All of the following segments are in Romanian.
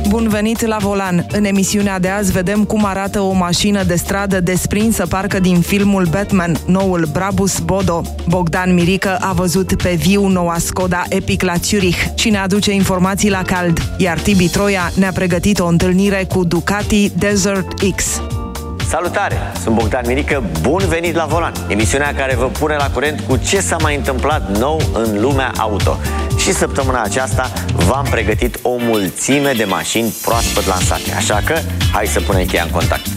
Bun venit la volan! În emisiunea de azi vedem cum arată o mașină de stradă desprinsă parcă din filmul Batman, noul Brabus Bodo. Bogdan Mirică a văzut pe viu noua Skoda Epic la Zurich și ne aduce informații la cald, iar Tibi Troia ne-a pregătit o întâlnire cu Ducati Desert X. Salutare! Sunt Bogdan Mirică, bun venit la volan! Emisiunea care vă pune la curent cu ce s-a mai întâmplat nou în lumea auto. Și săptămâna aceasta v-am pregătit o mulțime de mașini proaspăt lansate, așa că hai să punem cheia în contact.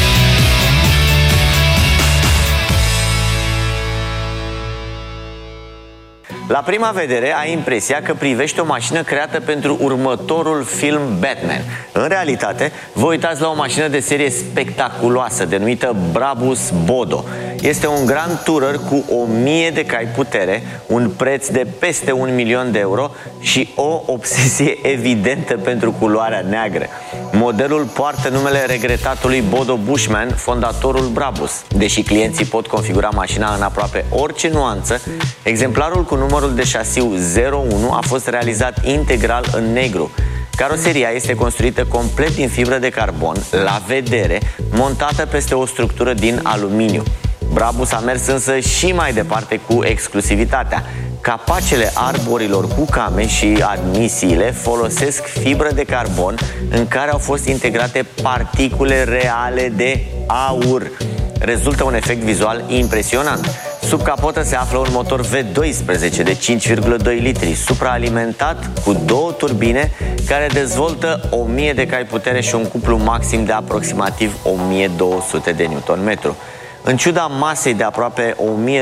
La prima vedere ai impresia că privești o mașină creată pentru următorul film Batman. În realitate, vă uitați la o mașină de serie spectaculoasă denumită Brabus Bodo. Este un Grand Tourer cu 1000 de cai putere, un preț de peste 1 milion de euro și o obsesie evidentă pentru culoarea neagră. Modelul poartă numele regretatului Bodo Bushman, fondatorul Brabus. Deși clienții pot configura mașina în aproape orice nuanță, exemplarul cu numărul de șasiu 01 a fost realizat integral în negru. Caroseria este construită complet din fibră de carbon, la vedere, montată peste o structură din aluminiu. Brabus a mers însă și mai departe cu exclusivitatea. Capacele arborilor cu came și admisiile folosesc fibră de carbon în care au fost integrate particule reale de aur. Rezultă un efect vizual impresionant. Sub capotă se află un motor V12 de 5,2 litri, supraalimentat cu două turbine care dezvoltă 1000 de cai putere și un cuplu maxim de aproximativ 1200 de Nm. În ciuda masei de aproape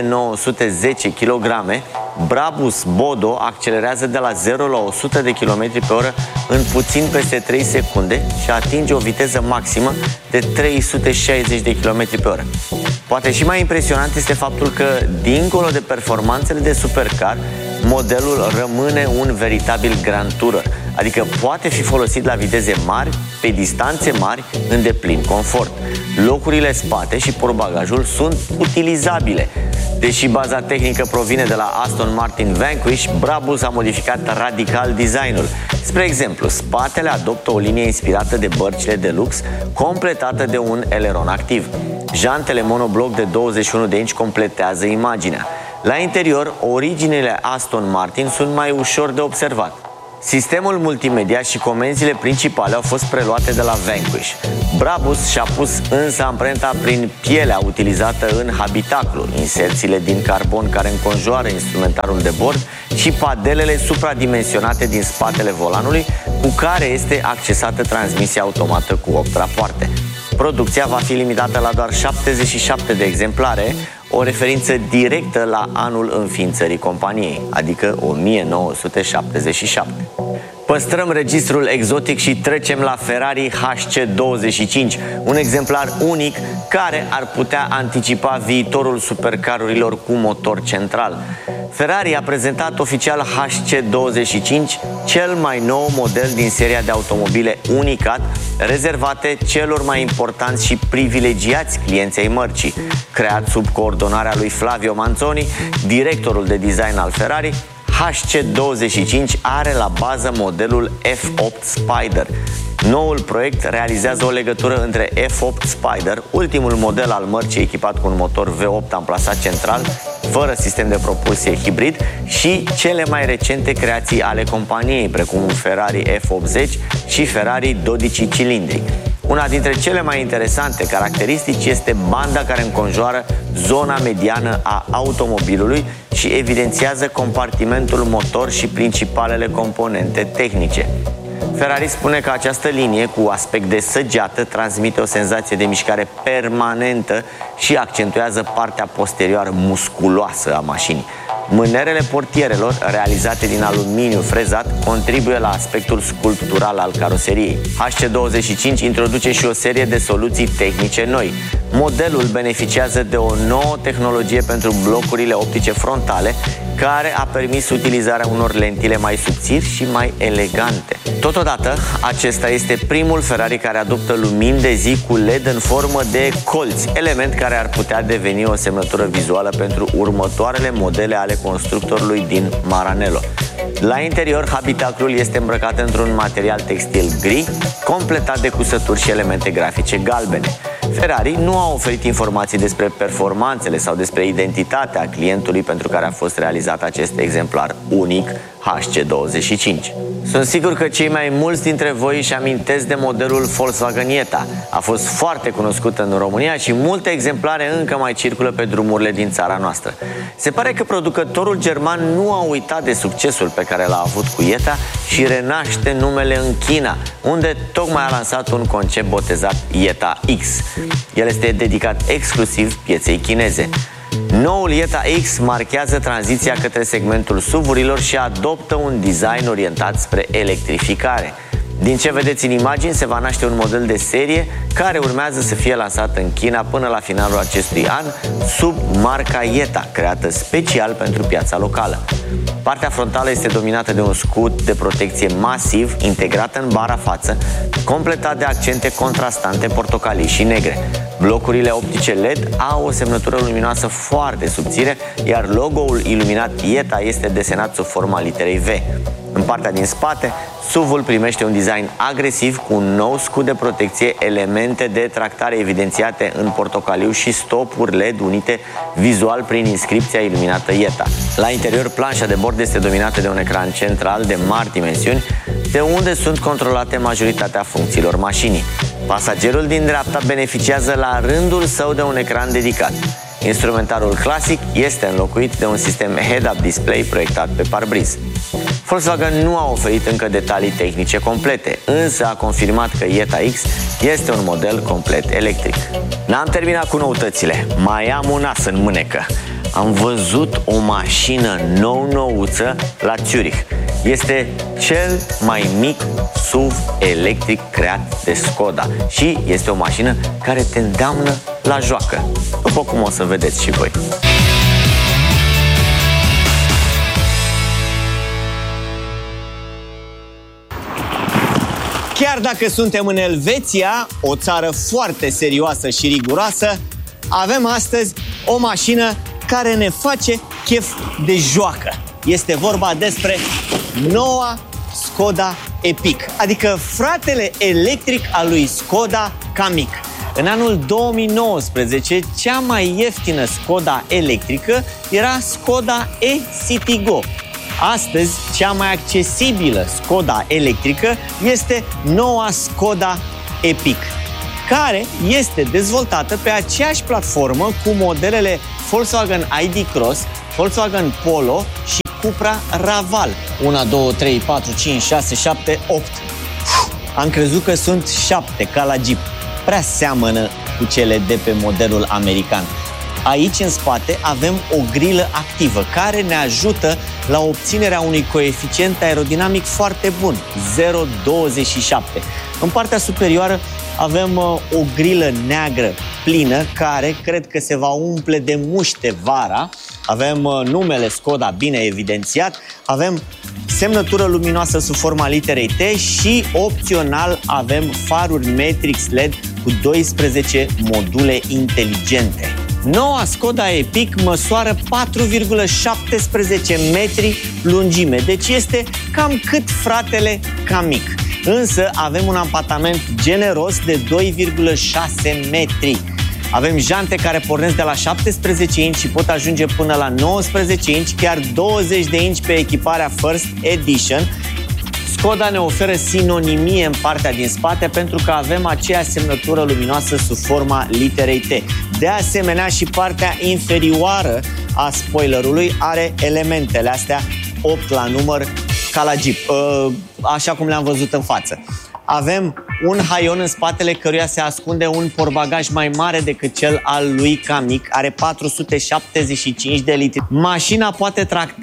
1910 kg, Brabus Bodo accelerează de la 0 la 100 de km pe oră în puțin peste 3 secunde și atinge o viteză maximă de 360 de km pe oră. Poate și mai impresionant este faptul că, dincolo de performanțele de supercar, modelul rămâne un veritabil Grand Tourer, adică poate fi folosit la viteze mari, pe distanțe mari, în deplin confort. Locurile spate și portbagajul sunt utilizabile. Deși baza tehnică provine de la Aston Martin Vanquish, Brabus a modificat radical designul. Spre exemplu, spatele adoptă o linie inspirată de bărcile de lux, completată de un eleron activ. Jantele monobloc de 21 de inci completează imaginea. La interior, originile Aston Martin sunt mai ușor de observat. Sistemul multimedia și comenzile principale au fost preluate de la Vanquish. Brabus și-a pus însă amprenta prin pielea utilizată în habitaclu, inserțiile din carbon care înconjoară instrumentarul de bord și padelele supradimensionate din spatele volanului, cu care este accesată transmisia automată cu 8 rapoarte. Producția va fi limitată la doar 77 de exemplare, o referință directă la anul înființării companiei, adică 1977. Păstrăm registrul exotic și trecem la Ferrari HC25, un exemplar unic care ar putea anticipa viitorul supercarurilor cu motor central. Ferrari a prezentat oficial HC25, cel mai nou model din seria de automobile unicat, rezervate celor mai importanți și privilegiați clienți ai mărcii. Creat sub coordonarea lui Flavio Manzoni, directorul de design al Ferrari, HC25 are la bază modelul F8 Spider. Noul proiect realizează o legătură între F8 Spider, ultimul model al mărcii echipat cu un motor V8 amplasat central, fără sistem de propulsie hibrid, și cele mai recente creații ale companiei, precum Ferrari F80 și Ferrari 12 cilindri. Una dintre cele mai interesante caracteristici este banda care înconjoară zona mediană a automobilului și evidențiază compartimentul motor și principalele componente tehnice. Ferrari spune că această linie cu aspect de săgeată transmite o senzație de mișcare permanentă și accentuează partea posterioară musculoasă a mașinii. Mânerele portierelor, realizate din aluminiu frezat, contribuie la aspectul sculptural al caroseriei. HC25 introduce și o serie de soluții tehnice noi. Modelul beneficiază de o nouă tehnologie pentru blocurile optice frontale, care a permis utilizarea unor lentile mai subțiri și mai elegante. Totodată, acesta este primul Ferrari care adoptă lumini de zi cu LED în formă de colți, element care ar putea deveni o semnătură vizuală pentru următoarele modele ale constructorului din Maranello. La interior, habitaclul este îmbrăcat într-un material textil gri, completat de cusături și elemente grafice galbene. Ferrari nu a oferit informații despre performanțele sau despre identitatea clientului pentru care a fost realizat acest exemplar unic HC25. Sunt sigur că cei mai mulți dintre voi își amintesc de modelul Volkswagen Jetta. A fost foarte cunoscut în România și multe exemplare încă mai circulă pe drumurile din țara noastră. Se pare că producătorul german nu a uitat de succesul pe care l-a avut cu Jetta și renaște numele în China, unde tocmai a lansat un concept botezat Jetta X. El este dedicat exclusiv pieței chineze. Noul Jetta X marchează tranziția către segmentul SUV-urilor și adoptă un design orientat spre electrificare. Din ce vedeți în imagini, se va naște un model de serie care urmează să fie lansat în China până la finalul acestui an sub marca Jetta, creată special pentru piața locală. Partea frontală este dominată de un scut de protecție masiv integrat în bara față, completat de accente contrastante portocalii și negre. Blocurile optice LED au o semnătură luminoasă foarte subțire, iar logo-ul iluminat Jetta este desenat sub forma literei V. În partea din spate, SUV-ul primește un design agresiv cu un nou scut de protecție, elemente de tractare evidențiate în portocaliu și stopuri LED unite vizual prin inscripția iluminată Jetta. La interior, planșa de bord este dominată de un ecran central de mari dimensiuni, de unde sunt controlate majoritatea funcțiilor mașinii. Pasagerul din dreapta beneficiază la rândul său de un ecran dedicat. Instrumentarul clasic este înlocuit de un sistem head-up display proiectat pe parbriz. Volkswagen nu a oferit încă detalii tehnice complete, însă a confirmat că Jetta X este un model complet electric. N-am terminat cu noutățile, mai am un as în mânecă. Am văzut o mașină nou-nouță la Zurich. Este cel mai mic SUV electric creat de Skoda și este o mașină care te îndeamnă la joacă, după cum o să vedeți și voi. Chiar dacă suntem în Elveția, o țară foarte serioasă și riguroasă, avem astăzi o mașină care ne face chef de joacă. Este vorba despre noua Skoda Epic, adică fratele electric al lui Skoda Kamiq. În anul 2019, cea mai ieftină Skoda electrică era Skoda e-Citigo. Astăzi, cea mai accesibilă Skoda electrică este noua Skoda Epic, care este dezvoltată pe aceeași platformă cu modelele Volkswagen ID Cross, Volkswagen Polo și Cupra Raval. 1, 2, 3, 4, 5, 6, 7, 8. Am crezut că sunt 7, ca la Jeep. Prea seamănă cu cele de pe modelul american. Aici, în spate, avem o grilă activă care ne ajută la obținerea unui coeficient aerodinamic foarte bun, 0,27. În partea superioară avem o grilă neagră plină care cred că se va umple de muște vara. Avem numele Skoda bine evidențiat, avem semnătură luminoasă sub forma literei T și opțional avem faruri Matrix LED cu 12 module inteligente. Noua Skoda Epic măsoară 4,17 metri lungime, deci este cam cât fratele Kamiq. Însă avem un ampatament generos de 2,6 metri. Avem jante care pornesc de la 17 inch și pot ajunge până la 19 inch, chiar 20 de inch pe echiparea First Edition. Skoda ne oferă sinonimie în partea din spate pentru că avem aceeași semnătură luminoasă sub forma literei T. De asemenea, și partea inferioară a spoilerului are elementele astea 8 la număr ca la Jeep, așa cum le-am văzut în față. Avem un haion în spatele căruia se ascunde un portbagaj mai mare decât cel al lui Kamiq, are 475 de litri. Mașina poate tracta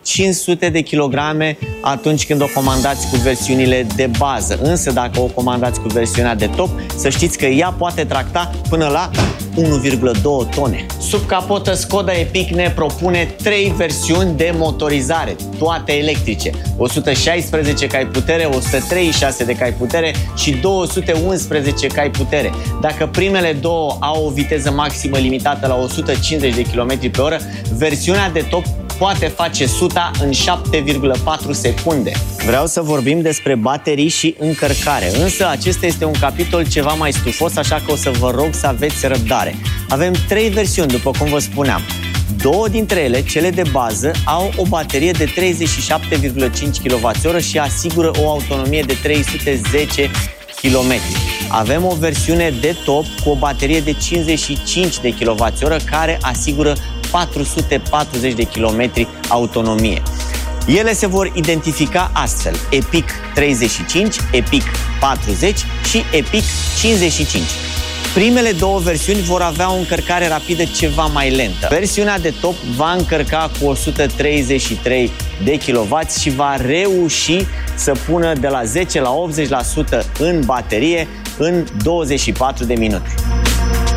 500 de kilograme atunci când o comandați cu versiunile de bază. Însă dacă o comandați cu versiunea de top, să știți că ea poate tracta până la 1,2 tone. Sub capotă, Skoda Epic ne propune 3 versiuni de motorizare, toate electrice. 116 cai putere, 136 de cai putere și 211 cai putere. Dacă primele două au o viteză maximă limitată la 150 de km pe oră, versiunea de top poate face 100 în 7,4 secunde. Vreau să vorbim despre baterii și încărcare, însă acesta este un capitol ceva mai stufos, așa că o să vă rog să aveți răbdare. Avem 3 versiuni, după cum vă spuneam. 2 dintre ele, cele de bază, au o baterie de 37,5 kWh și asigură o autonomie de 310 km. Avem o versiune de top cu o baterie de 55 de kWh care asigură 440 de km autonomie. Ele se vor identifica astfel: Epic 35, Epic 40 și Epic 55. Primele 2 versiuni vor avea o încărcare rapidă ceva mai lentă. Versiunea de top va încărca cu 133 de kW și va reuși să pună de la 10 la 80% în baterie în 24 de minute.